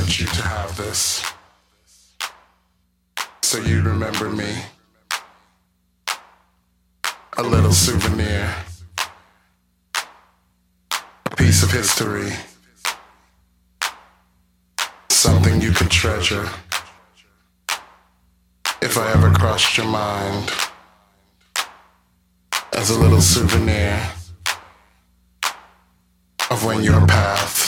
you to have this, so you remember me. A little souvenir, a piece of history, something you can treasure. If I ever crossed your mind, as a little souvenir of when your path